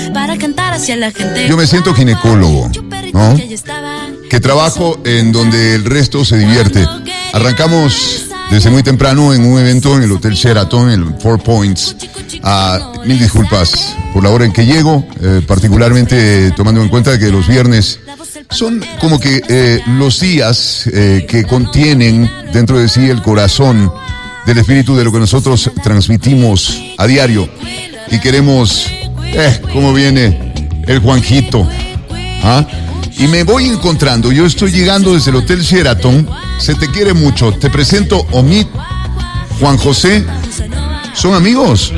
para cantar hacia la gente. Yo me siento ginecólogo, ¿no? Que trabajo en donde el resto se divierte. Arrancamos desde muy temprano en un evento en el Hotel Sheraton, en el Four Points. Mil disculpas por la hora en que llego, particularmente tomando en cuenta que los viernes son como que los días que contienen dentro de sí el corazón del espíritu de lo que nosotros transmitimos a diario. Y queremos, cómo viene el Juanjito, y me voy encontrando, yo estoy llegando desde el Hotel Sheraton, se te quiere mucho, te presento Omid, Juan José, ¿son amigos?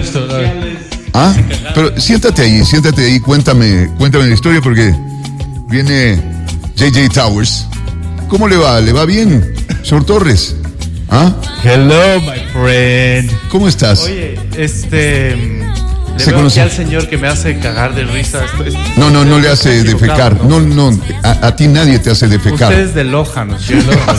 Pero siéntate ahí, cuéntame la historia porque viene JJ Towers. ¿Cómo le va? ¿Le va bien, señor Torres? Hello, my friend. ¿Cómo estás? Oye, le veo aquí al señor que me hace cagar de risa. No le hace defecar. No, a ti nadie te hace defecar. Usted es de Loja, ¿no? Sí, Loja,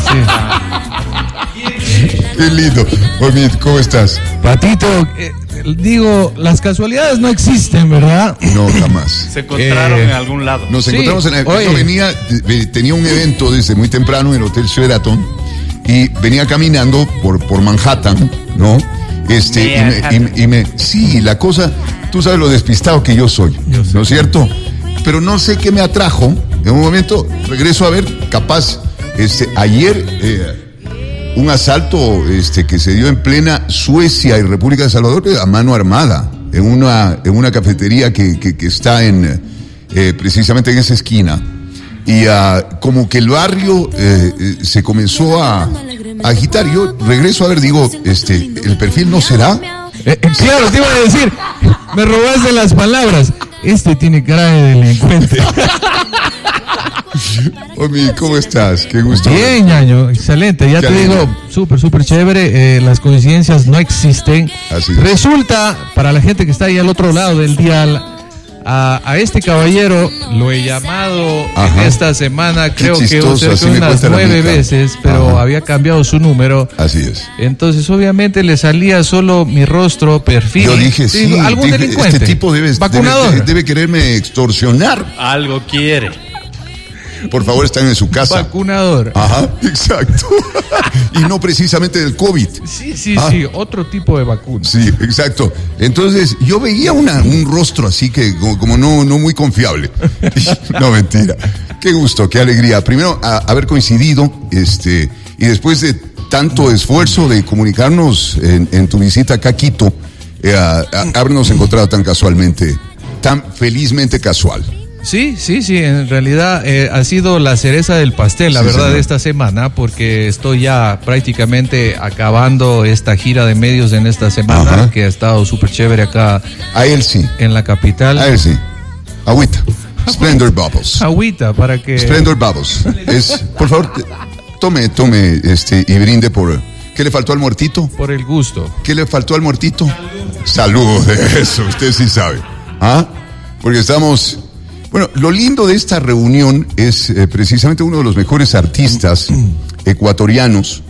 sí. Qué lindo. Omid, ¿cómo estás? Patito, digo, las casualidades no existen, ¿verdad? No, jamás. Se encontraron en algún lado. Nos encontramos en el... Yo tenía un evento desde muy temprano en el Hotel Sheraton y venía caminando por Manhattan, ¿no? Sí, la cosa, tú sabes lo despistado que yo soy, ¿no es cierto? Pero no sé qué me atrajo. En un momento regreso a ver, capaz, ayer un asalto que se dio en plena Suecia y República de Salvador a mano armada en una cafetería que está precisamente en esa esquina. Y como que el barrio se comenzó a agitar. Yo regreso a ver, digo, el perfil no será. Claro, te iba a decir, me robaste las palabras. Tiene cara de delincuente. Omi, ¿cómo estás? Qué gusto. Bien, ñaño, excelente. Ya te digo, súper chévere. Las coincidencias no existen. Así es. Resulta, para la gente que está ahí al otro lado del dial, a este caballero lo he llamado en esta semana, creo que unas 9 veces, pero había cambiado su número. Así es. Entonces, obviamente, le salía solo mi rostro, perfil. Yo dije, algún delincuente. Este tipo debe quererme extorsionar. Algo quiere. Por favor, están en su casa. Vacunador. Ajá, exacto. Y no precisamente del COVID. Sí, otro tipo de vacuna. Sí, exacto. Entonces, yo veía un rostro así que como no muy confiable. No, mentira. Qué gusto, qué alegría. Primero, haber coincidido, y después de tanto esfuerzo de comunicarnos en tu visita acá a Quito, habernos encontrado tan casualmente, tan felizmente casual. Sí, en realidad ha sido la cereza del pastel, la verdad, de esta semana, porque estoy ya prácticamente acabando esta gira de medios en esta semana, que ha estado súper chévere acá. A él sí. En la capital. A él sí. Agüita. Splendor Bubbles. Agüita, para que... Splendor Bubbles. Por favor, tome, y brinde por... ¿Qué le faltó al muertito? Por el gusto. ¿Qué le faltó al muertito? Salud, eso, usted sí sabe. Porque estamos... Bueno, lo lindo de esta reunión es precisamente uno de los mejores artistas ecuatorianos,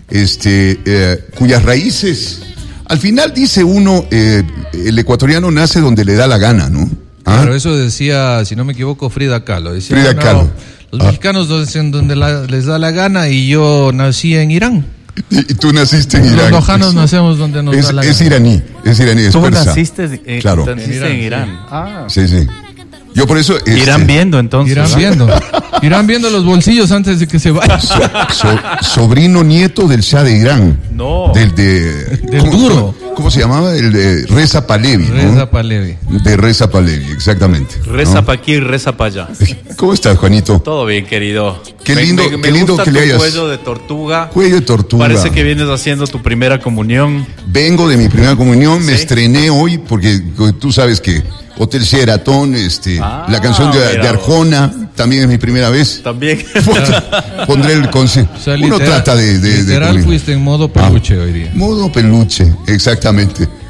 cuyas raíces, al final dice uno, el ecuatoriano nace donde le da la gana, ¿no? Claro, eso decía, si no me equivoco, Frida Kahlo. Decía, Frida Kahlo. Los mexicanos nacen donde les da la gana y yo nací en Irán. Y tú naciste en Irán. Los lojanos nacemos donde nos da la gana. Es iraní, es Tú persa. naciste claro. en Irán. Sí. Yo por eso... Irán viendo, entonces. Irán viendo los bolsillos antes de que se vaya. Sobrino nieto del Shah de Irán. No. Del duro. ¿Cómo se llamaba? El de Reza Pahlavi. Reza Pahlavi. De Reza Pahlavi, exactamente. Reza pa' aquí, reza pa' allá. ¿Cómo estás, Juanito? Todo bien, querido. Qué lindo, me qué lindo gusta que le hayas... cuello de tortuga. Cuello de tortuga. Parece que vienes haciendo tu primera comunión. Vengo de mi primera comunión, me estrené hoy porque tú sabes que Hotel Sheraton, la canción de Arjona, también es mi primera vez. También. Pondré el consejo. O sea, uno trata de literal fuiste en modo peluche hoy día. Modo peluche, exactamente.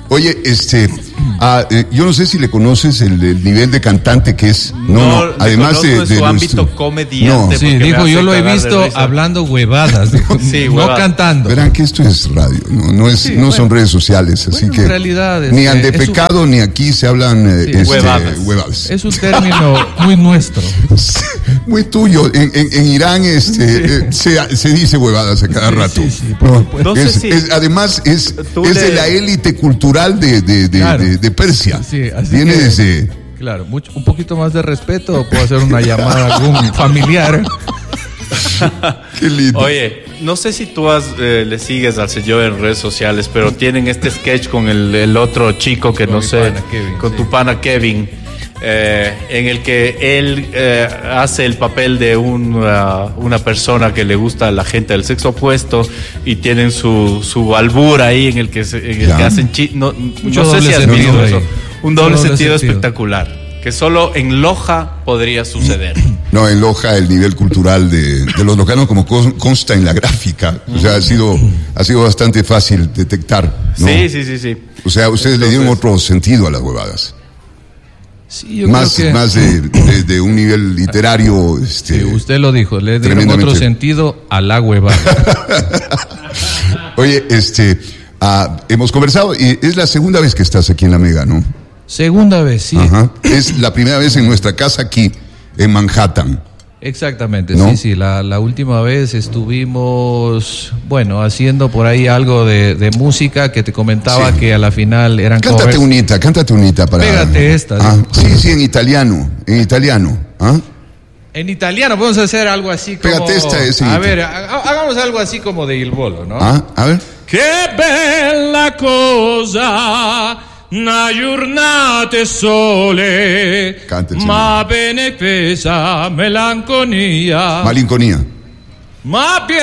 Oye, yo no sé si le conoces el nivel de cantante que es. No, además de su ámbito comediante. No. Sí, dijo, yo lo he visto hablando huevadas, dijo, sí, no cantando. Verán que esto es radio, no son redes sociales, así que en realidad, ni ande pecado ni aquí se hablan huevadas. Es un término muy nuestro. Muy tuyo. En Irán se dice huevadas a cada rato. Sí, por supuesto. Además es de la élite cultural de Persia. Sí, así viene que, desde. Claro, un poquito más de respeto, o puedo hacer una llamada a algún familiar. Qué lindo. Oye, no sé si tú le sigues al señor en redes sociales, pero tienen este sketch con el otro chico que con no sé, Kevin, con tu pana Kevin, en el que él hace el papel de una persona que le gusta a la gente del sexo opuesto y tienen su albura ahí en el que hacen no sé si has visto eso. Un doble sentido espectacular, que solo en Loja podría suceder. No, en Loja el nivel cultural de los locanos, como consta en la gráfica, o sea, ha sido bastante fácil detectar, ¿no? Sí. O sea, ustedes le dieron otro sentido a las huevadas. Sí, yo más de un nivel literario. Sí, usted lo dijo, le dieron otro sentido a la huevada. Oye, hemos conversado y es la segunda vez que estás aquí en La Mega, ¿no? Segunda vez, sí. Ajá. Es la primera vez en nuestra casa aquí, en Manhattan. Exactamente, ¿no? Sí. La última vez estuvimos, haciendo por ahí algo de música que te comentaba que a la final eran covers. Cántate unita para. Pégate esta. Sí, en italiano. ¿Ah? En italiano podemos hacer algo así como. Pégate esta. A ver, hagamos algo así como de Il Volo, ¿no? A ver. Che bella cosa, una giornata sole, ma bene pesa melanconia. Malinconía. Ma